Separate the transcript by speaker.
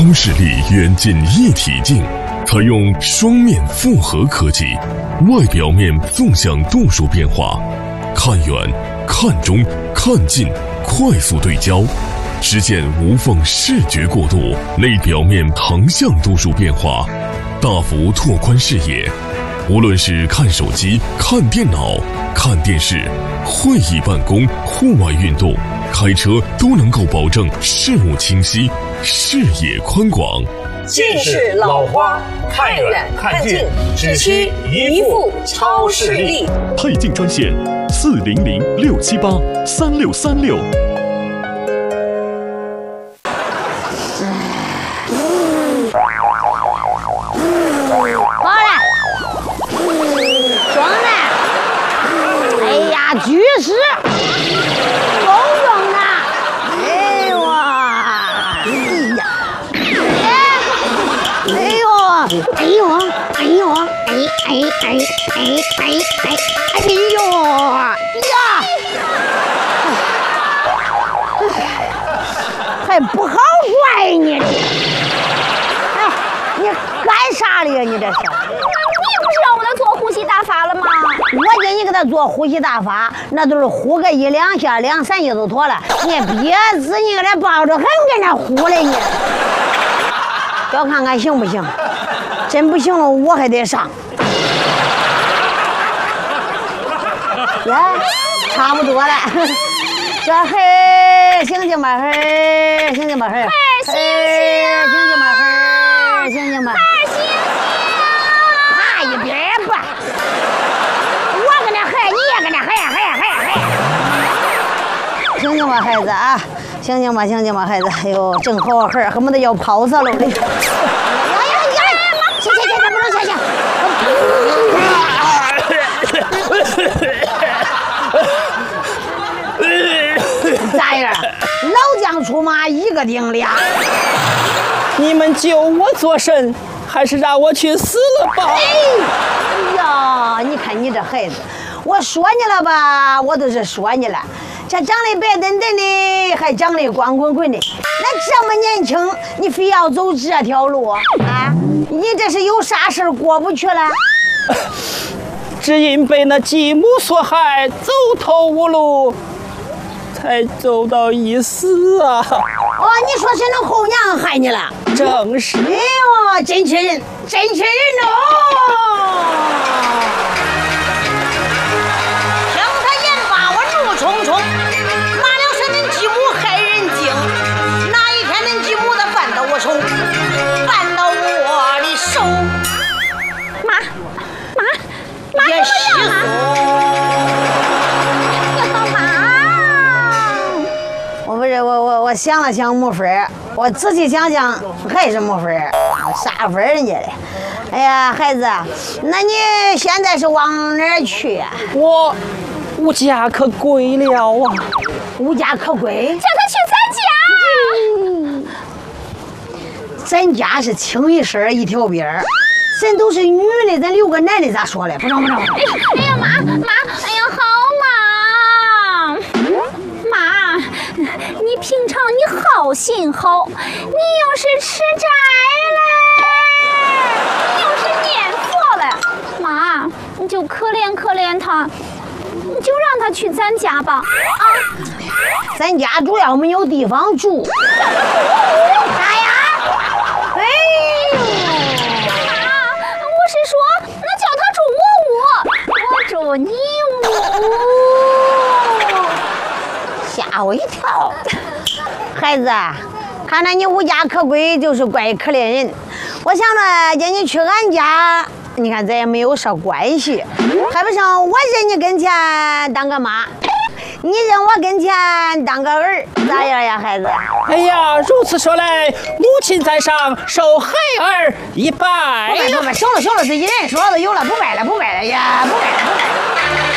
Speaker 1: 超视力远近一体镜，采用双面复合科技，外表面纵向度数变化，看远、看中、看近，快速对焦，实现无缝视觉过渡；内表面横向度数变化，大幅拓宽视野。无论是看手机、看电脑、看电视、会议办公、户外运动、开车，都能够保证视物清晰、视野宽广。
Speaker 2: 近视老花，看远看近，只需一副超视力。
Speaker 3: 配镜专线400-678-3636。
Speaker 4: 居士，够用的！哎呦啊！哎呀！哎呦！哎呦！呀！还不好怪你！哎，你干啥了呀？你这是？
Speaker 5: 你不知道我在做呼吸大法了吗？
Speaker 4: 我给你给他做呼吸大法，那都是呼个1、2下，2、3下就妥了。你别自你给他抱着，还跟那呼了你。要看看行不行？真不行了，我还得上。呀，差不多了。这嘿，醒醒吧，嘿，醒醒吧，嘿，
Speaker 5: 醒
Speaker 4: 醒吧，嘿，醒醒吧。趴一边吧。醒醒吧，孩子啊！醒醒吧，醒醒吧，孩子！哎呦，正好孩儿恨不得要跑死了的。行，不能下。咋样？老将出马，一个顶俩。
Speaker 2: 你们救我做甚？还是让我去死了吧？
Speaker 4: 哎呀，你看你这孩子，我说你了吧，我都是说你了。这长得白嫩嫩的，还长得光棍棍的，那这么年轻，你非要走这条路啊？你这是有啥事过不去了？
Speaker 2: 只因被那继母所害，走投无路，才走到一死啊！
Speaker 4: 哦，你说是那后娘害你了？
Speaker 2: 正是。
Speaker 4: 哎呦，真气人，真气人哦！
Speaker 6: 冲冲，哪料是恁继母害人精？哪一天恁继母的办到我手，办到我的手？
Speaker 5: 妈，
Speaker 6: 也是
Speaker 4: 我想了想没法儿，我仔细想想还是没法儿，啥法儿人家的？哎呀，孩子，那你现在是往哪儿去呀？
Speaker 2: 我无家可归了啊！
Speaker 4: 无家可归，
Speaker 5: 叫他去
Speaker 4: 咱家是清一色一条边儿，咱都是女的，咱留个男的咋说嘞？不中。
Speaker 5: 哎呀妈，哎呀好妈，你平常你好心好，你要是吃斋嘞，你要是念佛嘞，妈你就可怜他。你就让他去咱家吧，
Speaker 4: 咱家主要没有地方住。啥呀？哎呦！
Speaker 5: 妈，我是说，那叫他住我住你屋。
Speaker 4: 吓我一跳！孩子，看来你无家可归，就是怪可怜人。我想着叫你去俺家。你看咱也没有啥关系，还不像我认你跟前当个妈，你认我跟前当个儿，咋样呀，孩子？
Speaker 2: 哎呀，如此说来，母亲在上，受孩儿一拜。
Speaker 4: 行了，自己人说的有了，不拜了呀，不拜了。